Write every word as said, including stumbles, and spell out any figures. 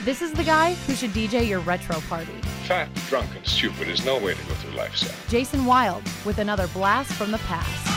This is the guy who should D J your retro party. Fat, drunk, and stupid is no way to go through life, Sam. Jason Wilde with another blast from the past.